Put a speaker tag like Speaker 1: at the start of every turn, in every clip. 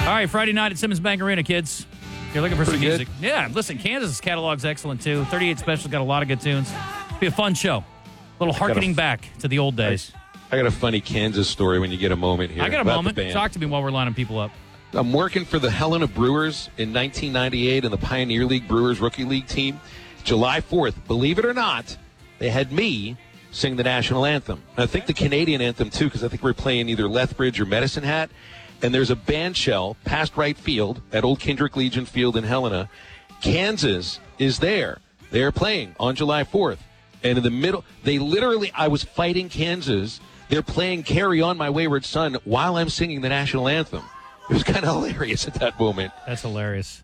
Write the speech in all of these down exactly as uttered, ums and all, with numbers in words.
Speaker 1: right, Friday night at Simmons Bank Arena, kids. If you're looking for
Speaker 2: Pretty
Speaker 1: some
Speaker 2: good.
Speaker 1: music. Yeah, listen, Kansas' catalog's excellent, too. thirty-eight Special got a lot of good tunes. Be a fun show. A little harkening back to the old days.
Speaker 2: I got a funny Kansas story when you get a moment here.
Speaker 1: I got a
Speaker 2: about
Speaker 1: moment.
Speaker 2: the band.
Speaker 1: Talk to me while we're lining people up.
Speaker 2: I'm working for the Helena Brewers in nineteen ninety-eight in the Pioneer League Brewers Rookie League team. July fourth, believe it or not, they had me sing the national anthem. And I think the Canadian anthem, too, because I think we we're playing either Lethbridge or Medicine Hat. And there's a band shell past right field at Old Kendrick Legion Field in Helena. Kansas is there. They're playing on July fourth. And in the middle, they literally, I was fighting Kansas. They're playing Carry On My Wayward Son while I'm singing the national anthem. It was kind of hilarious at that moment.
Speaker 1: That's hilarious.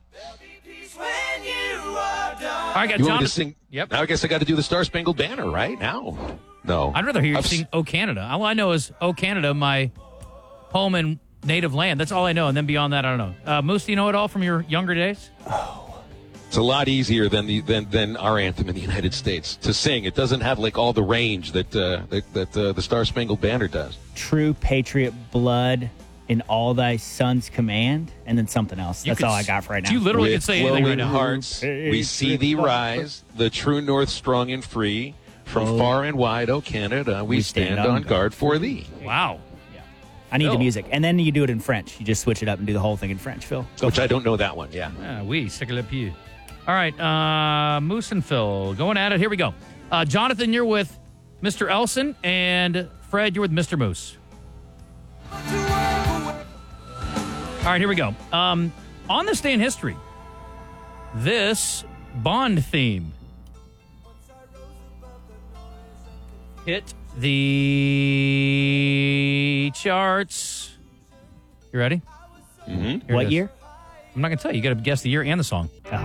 Speaker 1: All right, I got
Speaker 2: You want
Speaker 1: John.
Speaker 2: me to sing?
Speaker 1: Yep.
Speaker 2: Now I guess I got to do the Star Spangled Banner, right? Now? No.
Speaker 1: I'd rather hear you
Speaker 2: I've
Speaker 1: sing "O Canada." All I know is "O Canada," my home and native land. That's all I know. And then beyond that, I don't know. Uh, Moose, do you know it all from your younger days?
Speaker 2: It's a lot easier than the than, than our anthem in the United States to sing. It doesn't have like all the range that uh, that, that uh, the Star Spangled Banner does.
Speaker 3: True patriot blood in all thy sons command, and then something else.
Speaker 1: You
Speaker 3: That's
Speaker 1: could
Speaker 3: all I
Speaker 1: s-
Speaker 3: got for right now.
Speaker 1: You literally
Speaker 2: With
Speaker 1: could say anything right
Speaker 2: glowing
Speaker 1: now.
Speaker 2: hearts, we see thee rise, the true north strong and free. From
Speaker 3: Oh.
Speaker 2: far and wide, O Canada, we,
Speaker 3: We
Speaker 2: stand,
Speaker 3: stand
Speaker 2: on
Speaker 3: on
Speaker 2: guard for thee.
Speaker 1: Wow.
Speaker 3: I need
Speaker 1: Phil.
Speaker 3: the music. And then you do it in French. You just switch it up and do the whole thing in French, Phil. Go
Speaker 2: Which I don't know that one, yeah.
Speaker 1: Ah, oui, c'est que le pied. All right, uh, Moose and Phil going at it. Here we go. Uh, Jonathan, you're with Mister Elson, and Fred, you're with Mister Moose. All right, here we go. Um, on this day in history, this Bond theme hit the charts. You ready?
Speaker 2: Mm-hmm.
Speaker 1: Here
Speaker 3: What
Speaker 1: it is.
Speaker 3: year?
Speaker 1: I'm not going to tell you. You got to guess the year and the song.
Speaker 3: Oh.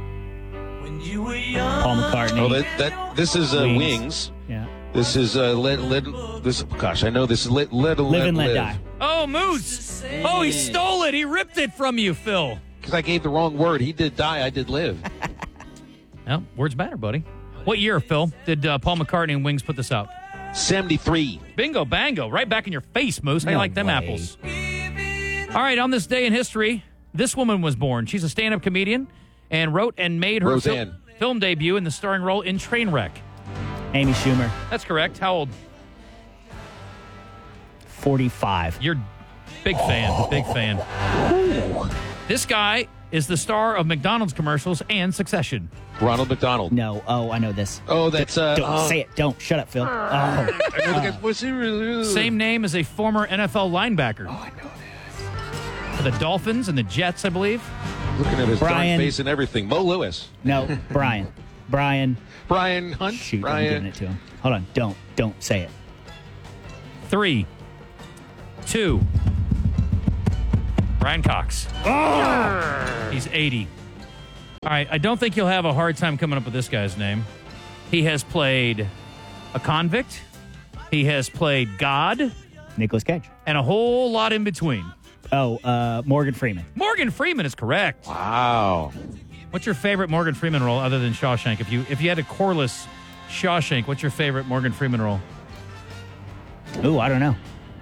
Speaker 3: Paul McCartney.
Speaker 2: Oh, that, that this is uh,
Speaker 3: Wings.
Speaker 2: Wings.
Speaker 3: Yeah.
Speaker 2: This is uh, let let this. Gosh, I know this is let let
Speaker 3: Live
Speaker 2: let
Speaker 3: and let
Speaker 2: live.
Speaker 3: die.
Speaker 1: Oh, Moose. Oh, he stole it. He ripped it from you, Phil.
Speaker 2: Because I gave the wrong word. He did die. I did live.
Speaker 1: Well, words matter, buddy. What year, Phil, did uh, Paul McCartney and Wings put this out?
Speaker 2: Seventy-three.
Speaker 1: Bingo, bango. Right back in your face, Moose. How you
Speaker 3: No
Speaker 1: like them
Speaker 3: way.
Speaker 1: apples? All right, on this day in history, this woman was born. She's a stand-up comedian and wrote and made her fil-
Speaker 2: Roseanne.
Speaker 1: film debut in the starring role in Trainwreck.
Speaker 3: Amy Schumer.
Speaker 1: That's correct. How old?
Speaker 3: forty-five.
Speaker 1: You're big fan. Big fan. This guy is the star of McDonald's commercials and Succession.
Speaker 2: Ronald McDonald.
Speaker 3: No. Oh, I know this.
Speaker 2: Oh, that's uh.
Speaker 3: Don't
Speaker 2: oh,
Speaker 3: say it. Don't. Shut up, Phil. Oh.
Speaker 2: I know the guy- was he really-
Speaker 1: Same name as a former N F L linebacker.
Speaker 2: Oh, I know
Speaker 1: For the Dolphins and the Jets, I believe.
Speaker 2: that. Looking at his
Speaker 3: Brian.
Speaker 2: dark face and everything. Mo Lewis.
Speaker 3: No, Brian. Brian.
Speaker 2: Brian Hunt.
Speaker 3: Shoot, I'm
Speaker 2: Brian.
Speaker 3: giving it to him. Hold on. Don't. Don't say it.
Speaker 1: Three, two. Brian Cox. He's eighty. All right, I don't think you'll have a hard time coming up with this guy's name. He has played a convict. He has played God
Speaker 3: Nicolas Cage.
Speaker 1: and a whole lot in between.
Speaker 3: Oh, uh, Morgan Freeman.
Speaker 1: Morgan Freeman is correct.
Speaker 2: Wow.
Speaker 1: What's your favorite Morgan Freeman role other than Shawshank? If you if you had a coreless Shawshank, what's your favorite Morgan Freeman role?
Speaker 3: Ooh, I don't know.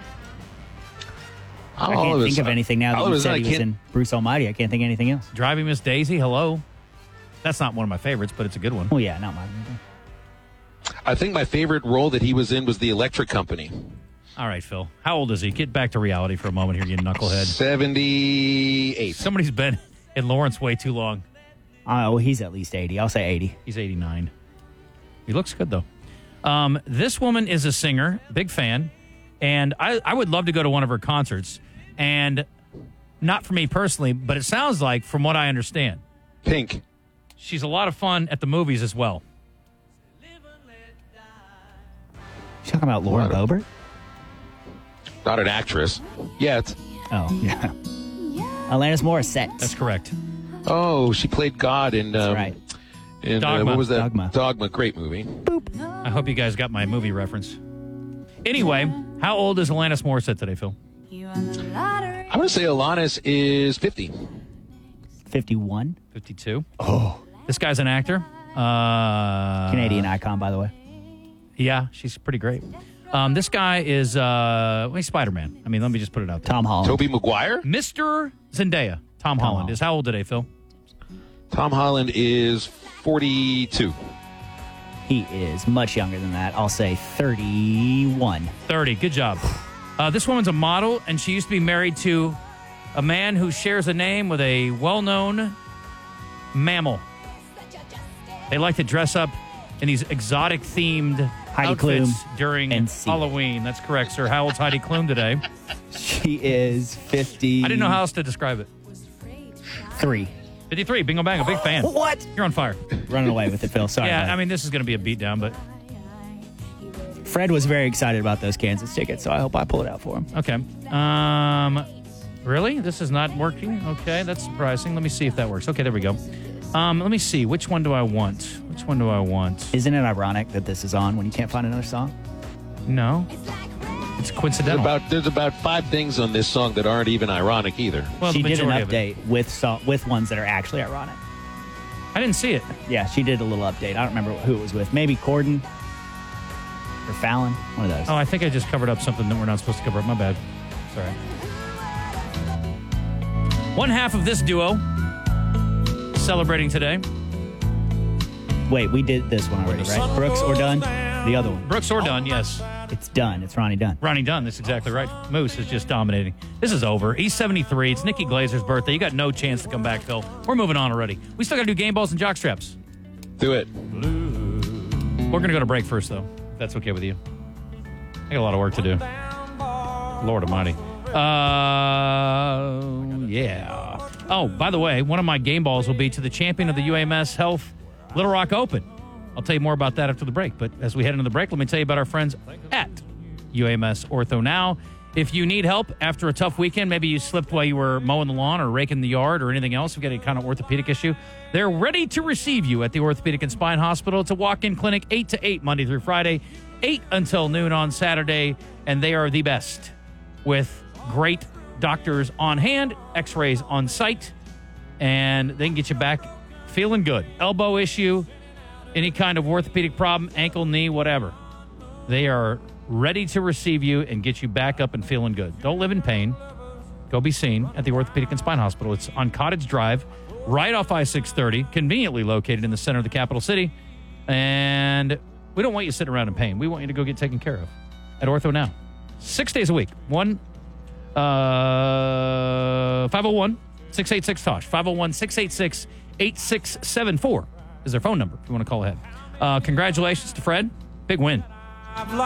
Speaker 3: I
Speaker 2: All
Speaker 3: can't
Speaker 2: of
Speaker 3: think
Speaker 2: his-
Speaker 3: of anything now
Speaker 2: all
Speaker 3: that
Speaker 2: of
Speaker 3: you
Speaker 2: his-
Speaker 3: said
Speaker 2: I
Speaker 3: he was
Speaker 2: can't-
Speaker 3: in Bruce Almighty. I can't think of anything else.
Speaker 1: Driving Miss Daisy, hello. That's not one of my favorites, but it's a good one.
Speaker 3: Oh, yeah, not mine.
Speaker 2: I think my favorite role that he was in was the Electric Company.
Speaker 1: All right, Phil. How old is he? Get back to reality for a moment here, you knucklehead.
Speaker 2: seventy-eight.
Speaker 1: Somebody's been in Lawrence way too long.
Speaker 3: Oh, he's at least eighty. I'll say eighty.
Speaker 1: He's eighty-nine. He looks good, though. Um, this woman is a singer, big fan, and I, I would love to go to one of her concerts. And not for me personally, but it sounds like, from what I understand,
Speaker 2: Pink.
Speaker 1: she's a lot of fun at the movies as well.
Speaker 3: You talking about Laura
Speaker 2: What?
Speaker 3: Boebert?
Speaker 2: Not an actress. Yet.
Speaker 3: Oh, yeah. Alanis Morissette.
Speaker 1: That's correct.
Speaker 2: Oh, she played God in... Um,
Speaker 3: right.
Speaker 2: In, uh,
Speaker 1: Dogma.
Speaker 2: what was that?
Speaker 3: Dogma.
Speaker 2: Dogma. Great movie.
Speaker 1: I hope you guys got my movie reference. Anyway, how old is Alanis Morissette today, Phil?
Speaker 2: I'm going to say Alanis is fifty.
Speaker 3: fifty-one.
Speaker 1: fifty-two. Oh. This guy's an actor. Uh,
Speaker 3: Canadian icon, by the way.
Speaker 1: Yeah, she's pretty great. Um, this guy is uh, well, he's Spider-Man. I mean, let me just put it out there.
Speaker 3: Tom Holland.
Speaker 2: Toby Maguire?
Speaker 1: Mister Zendaya. Tom, Holland
Speaker 3: Holland.
Speaker 1: is how old today, Phil?
Speaker 2: Tom Holland is forty-two.
Speaker 3: He is much younger than that. I'll say thirty-one.
Speaker 1: thirty. Good job. Uh, this woman's a model, and she used to be married to a man who shares a name with a well-known mammal. They like to dress up in these exotic-themed
Speaker 3: Heidi
Speaker 1: outfits
Speaker 3: Klum
Speaker 1: during
Speaker 3: and Sia.
Speaker 1: Halloween. That's correct, sir. How old's Heidi Klum today?
Speaker 3: She is fifty.
Speaker 1: I didn't know how else to describe it.
Speaker 3: Three.
Speaker 1: fifty-three. Bingo bang. A big fan.
Speaker 3: What?
Speaker 1: You're on fire.
Speaker 3: Running away with it, Phil. Sorry.
Speaker 1: Yeah,
Speaker 3: bud.
Speaker 1: I mean, this is going to be a beatdown, but
Speaker 3: Fred was very excited about those Kansas tickets, so I hope I pull it out for him.
Speaker 1: okay. Um, really? This is not working? Okay, that's surprising. Let me see if that works. Okay, there we go. Um, let me see. Which one do I want? Which one do I want?
Speaker 3: Isn't it ironic that this is on when you can't find another song?
Speaker 1: No. It's
Speaker 2: There's
Speaker 1: coincidental.
Speaker 2: about, there's about five things on this song that aren't even ironic either.
Speaker 1: well,
Speaker 3: She
Speaker 1: the
Speaker 3: did an
Speaker 1: majority of it.
Speaker 3: update with so- with ones that are actually ironic.
Speaker 1: I didn't see it.
Speaker 3: Yeah, she did a little update. I don't remember who it was with. Maybe Corden or Fallon. One of those.
Speaker 1: Oh, I think I just covered up something that we're not supposed to cover up. My bad. Sorry. One half of this duo celebrating today.
Speaker 3: Wait, we did this one already, right? Brooks or Dunn? The other one.
Speaker 1: Brooks or Dunn, yes.
Speaker 3: It's Dunn. It's Ronnie Dunn.
Speaker 1: Ronnie Dunn, that's exactly right. Moose is just dominating. This is over. He's seventy-three. It's Nikki Glazer's birthday. You got no chance to come back, Phil. We're moving on already. We still got to do game balls and jock straps.
Speaker 2: Do it.
Speaker 1: We're going to go to break first, though, if that's okay with you. I got a lot of work to do. Lord almighty. Uh, yeah. Oh, by the way, one of my game balls will be to the champion of the U A M S Health Little Rock Open. I'll tell you more about that after the break. But as we head into the break, let me tell you about our friends at U A M S Ortho Now. If you need help after a tough weekend, maybe you slipped while you were mowing the lawn or raking the yard or anything else, you've got any kind of orthopedic issue, they're ready to receive you at the Orthopedic and Spine Hospital. It's a walk-in clinic, eight to eight, Monday through Friday, eight until noon on Saturday, and they are the best with great doctors on hand, x-rays on site, and they can get you back feeling good. Elbow issue, any kind of orthopedic problem, ankle, knee, whatever. They are ready to receive you and get you back up and feeling good. Don't live in pain. Go be seen at the Orthopedic and Spine Hospital. It's on Cottage Drive, right off I six thirty, conveniently located in the center of the capital city. And we don't want you sitting around in pain. We want you to go get taken care of at Ortho Now. Six days a week. One, uh, five oh one, six eight six, T O S H. five oh one, six eight six, eight six seven four is their phone number if you want to call ahead. Uh, congratulations to Fred. Big win.